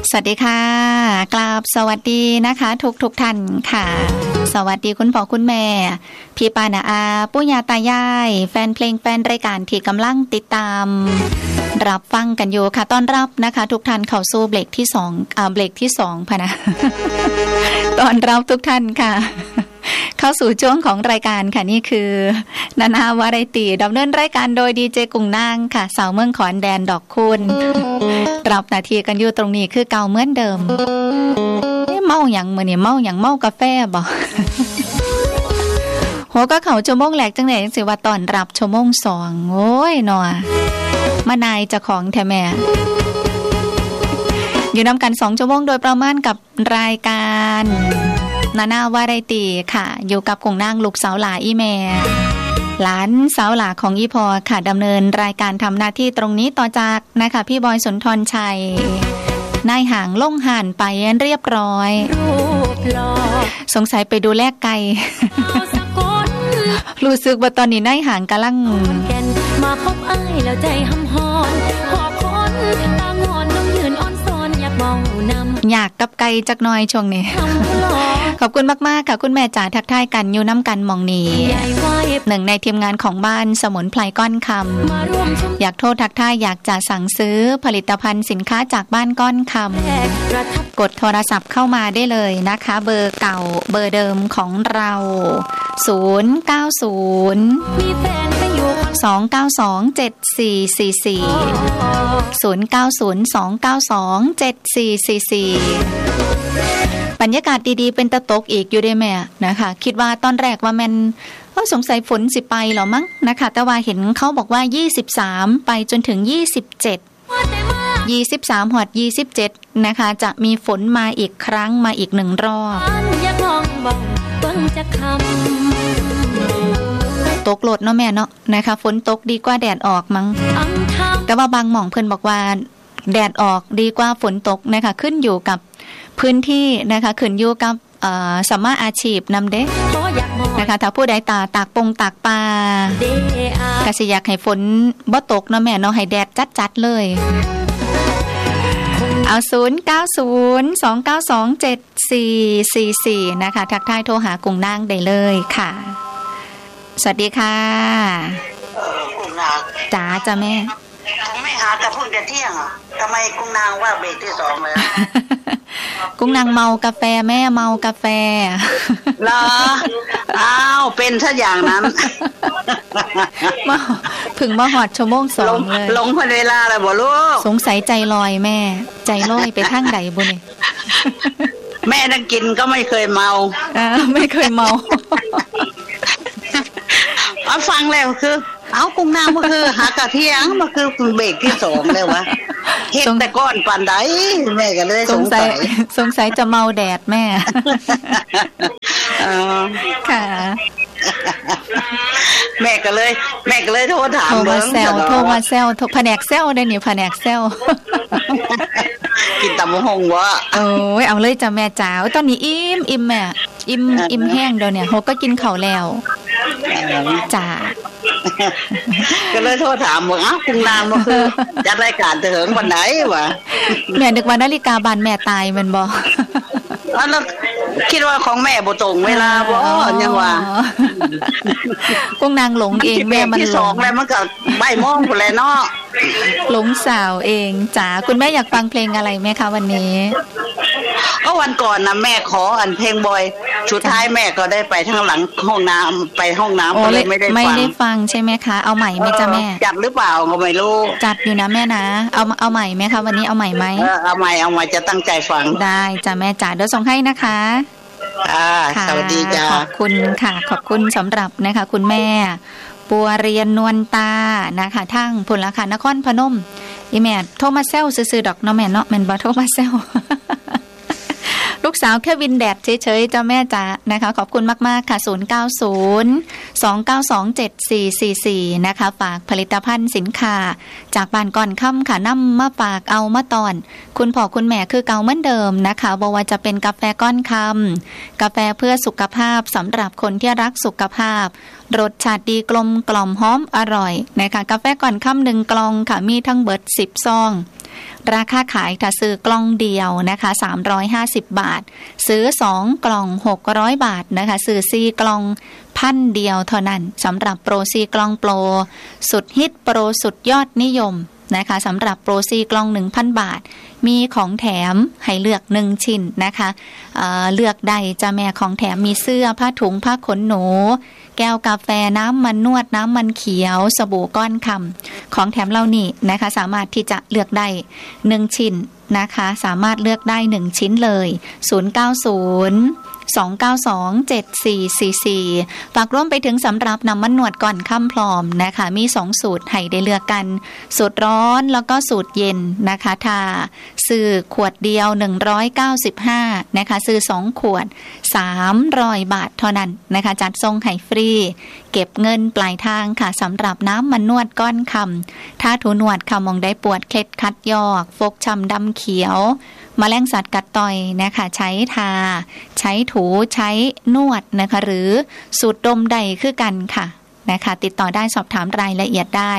สวัสดีค่ะกราบสวัสดีนะคะทุกท่านค่ะสวัสดีคุณพ่อคุณแม่พี่ป้าน้าอาปู่ย่าตายายแฟนเพลงแฟนรายการที่กำลังติดตามรับฟังกันอยู่ค่ะต้อนรับนะคะทุกท่านเข้าสู่เบรกที่2เบรกที่2พะนะ ต้อนรับทุกท่านค่ะเข้าสู่ช่วงของรายการค่ะนี่คือนานาวาไรตีดำเนินรายการโดยดีเจกุ้งนางค่ะสาวเมืองขอนแดนดอกคุณรับหน้าที่กันอยู่ตรงนี้คือเก่าเหมือนเดิมเมาอย่างมื้อนี้เมาอย่างเมากาแฟบ่หัวก็เข้าชั่วโมงแรกจังได๋จังสิว่าต้อนรับชั่วโมง2โอ้ยเนาะมานายเจ้าของแท้แม่อยู่นำกัน2ชั่วโมงโดยประมาณกับรายการนานาวาไรตีค่ะอยู่กับกุ้งนางลูกสาวหลาอีแม่หลานสาวหลาของอีพอค่ะดำเนินรายการทำหน้าที่ตรงนี้ต่อจากนะคะพี่บอยสุนทรชัยนายห่างล่งห่านไปเรียบร้อยสงสัยไปดูแลไก่ รู้สึกว่าตอนนี้นายห่างกำลังมาพบอ้ายแล้วใจหำฮอนขอบคนตางอนต้องยืนอ้อนซ้อนอยากเมานำอยากกับไก่จักหน่อยช่วงนี้ ขอบคุณมากๆค่ะคุณแม่จ๋าทักทายกันอยู่น้ำกันมองนี้หนึ่งในทีมงานของบ้านสมุนไพรก้อนคำอยากโทษทักทายอยากจะสั่งซื้อผลิตภัณฑ์สินค้าจากบ้านก้อนคำกดโทรศัพท์เข้ามาได้เลยนะคะเบอร์เก่าเบอร์เดิมของเรา090มีแฟนไปอยู่292-7444 บรรยากาศดีๆเป็นตะตกอีกอยู่ได้แม่นะคะคิดว่าตอนแรกว่าแม่นสงสัยฝนสิไปหรอมั้งนะคะแต่ว่าเห็นเขาบอกว่า23ไปจนถึง23หอด27นะคะจะมีฝนมาอีกครั้งมาอีก1รอบตกโลดเนาะแม่เนาะนะคะฝนตกดีกว่าแดดออกมั้งแต่ว่าบางหม่องเพิ่นบอกว่าแดดออกดีกว่าฝนตกนะคะขึ้นอยู่กับพื้นที่นะคะขึ้นอยู่กับสัมมาอาชีพนำเด้นะคะถ้าผู้ใดตากปงตากปลาก็สิอยากให้ฝนบ่ตกเนาะแม่เนาะให้แดดจัดๆเลยเอา090-292-7444นะคะทักทายโทรหากุ้งนางได้เลยค่ะสวัสดีค่ะกุ้งนางจ๋าจ้ะแม่ไม่หาแต่พึ่งจะเที่ยงอ่ะทำไมกุ้งนางว่าเบรกที่2เลยกุ้งนางเมากาแฟแม่เมากาแฟเหรออ้าวเป็นซะอย่างนั้นมาถึงมาหอดชั่วโมง2เลยลงพอเวลาแล้วบ่ลูกสงสัยใจลอยแม่ใจลอยไปทางใดบ่นี่แม่นั่งกินก็ไม่เคยเมาไม่เคยเมาฟังแล้วคือเอากุ้งนางมันคือหากะเที่ยงมันคือเบรกที่2แล้ววะเฮ็ดแต่ก้อนปานใดแม่ก็เลยสงสัยจะเมาแดดแม่ค่ะแม่ก็เลยโทรถามโทรมาแซวแผนกแซวได้นี่แผนกแซวกินตำบักหุ่งบ่โอ้ยเอาเลยจ้ะแม่จ๋าตอนนี้อิ่มแม่อิ่มแห้งเดี๋ยวเนี่ยโหก็กินข้าวแล้วจ้าก็เลยโทรถามว่าอ้าวกุ้งนางบ่คือจัดรายการเถิงวันไหนวะแม่นึกว่านาฬิกาบ้านแม่ตายแม่นบ่แล้วคิดว่าของแม่บ่ตรงเวลาบ่ยังว่ากุ้งนางหลงเองแม่มันที่2แล้วมันก็บ่ายโมงพุ่นแหละเนาะหลงสาวเองจ๋าคุณแม่อยากฟังเพลงอะไรไหมคะวันนี้ก็วันก่อนนะแม่ขออันเพลงบอยสุดท้ายแม่ก็ได้ไปทางหลังห้องน้ำไปห้องน้ำก็เลยไม่ได้ฟังใช่ไหมคะเอาใหม่ไหมจ๊ะแม่จัดหรือเปล่าก็ไม่รู้จัดอยู่นะแม่นะเอาใหม่ไหมคะวันนี้เอาใหม่ไหมเอาใหม่จะตั้งใจฟังได้จ้ะแม่จ๋าเดี๋ยวส่งให้นะคะสวัสดีจ้าขอบคุณค่ะขอบคุณสำหรับนะคะคุณแม่ปัวเรียนนวลตานะคะทั้งผลราคานครพนมอีแม่โทรมาแซวซื่อๆดอกเนาะแม่เนาะแม่นบ่โทรมาแซว ลูกสาวแค่วินแดดเฉยๆเจ้าแม่จ๋านะคะขอบคุณมากๆค่ะ090-292-7444นะคะฝากผลิตภัณฑ์สินค้าจากบ้านก่อนค่ำค่ะนำมาฝากเอามาตอนคุณพ่อคุณแม่คือเก่าเหมือนเดิมนะคะบ่ว่าจะเป็นกาแฟก้อนคำกาแฟเพื่อสุขภาพสำหรับคนที่รักสุขภาพรสชาติดีกลมกล่อมหอมอร่อยนะคะกาแฟก่อนค่ำ1กล่องค่ะมีทั้งเบิด10ซองราคาขายถ้าซื้อกล่องเดียวนะคะ350 บาทซื้อ2กล่อง600 บาทนะคะซื้อ4กล่อง1,000 เดียวเท่านั้นสำหรับโปร4กล่องโปรสุดฮิตโปรสุดยอดนิยมนะคะสำหรับโปร4กล่อง 1,000 บาทมีของแถมให้เลือก1ชิ้นนะคะเลือกได้จะแม่ของแถมมีเสื้อผ้าถุงผ้าขนหนูแก้วกาแฟน้ำมันนวดน้ำมันเขียวสบู่ก้อนคำของแถมเหล่านี้นะคะสามารถที่จะเลือกได้1ชิ้นนะคะสามารถเลือกได้1ชิ้นเลย090-292-7444ฝากร่วมไปถึงสำหรับน้ำมันนวดก่อนค่ำพร้อมนะคะมี2สูตรให้ได้เลือกกันสูตรร้อนแล้วก็สูตรเย็นนะคะถ้าซื้อขวดเดียว195นะคะซื้อ2ขวด300 บาทเท่านั้นนะคะจัดส่งให้ฟรีเก็บเงินปลายทางค่ะสำหรับน้ำมันนวดก้อนคำถ้าถูนวดค่ะมองได้ปวดเคล็ดคัดยอกฟกช้ำดำเขียวแมลงสัตว์กัดต่อยนะคะใช้ทาใช้ถูใช้นวดนะคะหรือสูตรดมใดคือกันค่ะนะคะติดต่อได้สอบถามรายละเอียดได้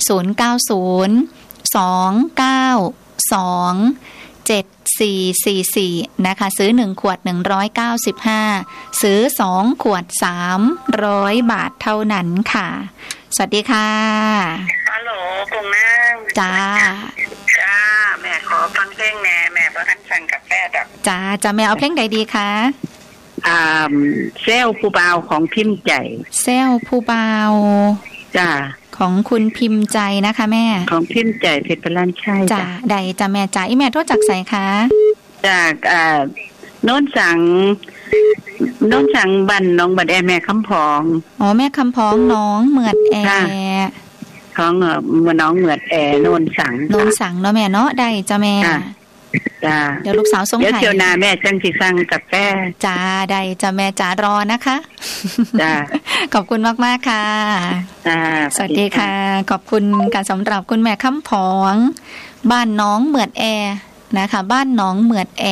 090-292-7444นะคะซื้อ1ขวด195ซื้อ2ขวด300 บาทเท่านั้นค่ะสวัสดีค่ะฮัลโหลกุ้งนางจ้าแม่ขอฟังเพลงแน่แม่บ่ทันฟังกาแฟดอกจ้าจะแม่เอาเพลงใดดีคะเซลผู้บ่าวของพิมพ์ใจเซลผู้บ่าวจ้าของคุณพิมพ์ใจนะคะแม่ของพิมพ์ใจเพชรพลันชัยจ้าใดจ้าแม่จ้าอีแม่โทรจากไสคะจากโน้นสังบ้านน้องบัดแอแม่คำพองอ๋อแม่คำพองน้องเหมือดแอของน้องเหมือดแอโน้นสังเนาะแม่เนาะได้จ้าแม่จ้าเดี๋ยวลูกสาวส่งให้เดี๋ยวเที่ยวหน้าแม่จังสิสั่งกาแฟจ้าได้จ้าแม่จ๋ารอนะคะจ้าขอบคุณมากๆค่ะสวัสดีค่ะขอบคุณค่ะสำหรับคุณแม่คำพองบ้านน้องเหมือดแอนะคะบ้านน้องเหมือดแอ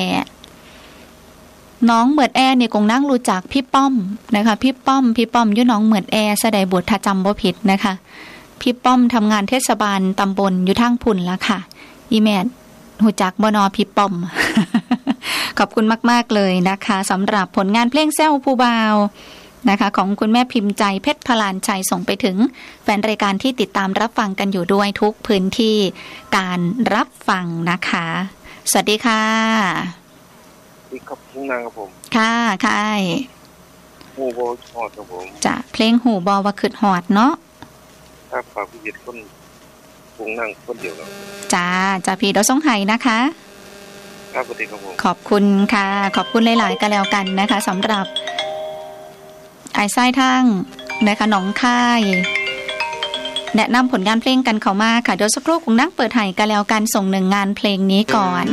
น้องเหมือดแอเนี่ยคงนั่งรู้จักพี่ป้อมนะคะพี่ป้อมอยู่น้องเหมือดแอแสดงบุตรถ้าจำบ่ผิดนะคะพี่ป้อมทำงานเทศบาลตำบลอยู่ทางพุ่นแล้วค่ะอีแม่หูจักบนพี่ป้อม ขอบคุณมากๆเลยนะคะสำหรับผลงานเพลงแซวผู้บ่าวนะคะของคุณแม่พิมพ์ใจเพชรพลานชัยส่งไปถึงแฟนรายการที่ติดตามรับฟังกันอยู่ด้วยทุกพื้นที่การรับฟังนะคะสวัสดีค่ะนี่ครับทุ่งนาครับผมค่ะหูบอฮอดครับผมจ้ะเพลงหูบอว่าขึ้นฮอดเนาะครับฝากพี่ยิดคนทุ่งนางคนเดียวแล้วจ้าพี่เราส่งให้นะคะครับสวัสดีครับผมขอบคุณค่ะขอบคุณหลายๆกันแล้วกันนะคะสำหรับไอ้ไส้ทั้งนะคะหนองค่ายแนะนำผลงานเพลงกันเข้ามาค่ะเดี๋ยวสักครู่คงนั่งเปิดให้กันแล้วกันส่ง1งานเพลงนี้ก่อน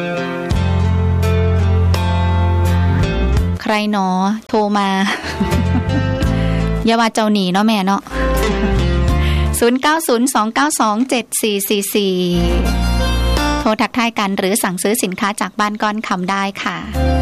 ใครหนอโทรมา อย่าว่าเจ้าหนีเนาะแม่เนาะ090-292-7444โทรทักทายกันหรือสั่งซื้อสินค้าจากบ้านก้อนคำได้ค่ะ